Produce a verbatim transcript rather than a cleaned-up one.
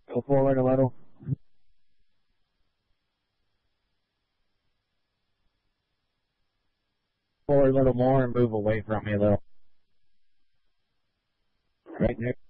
Go forward a little. Forward a little more and move away from me a little. Right there.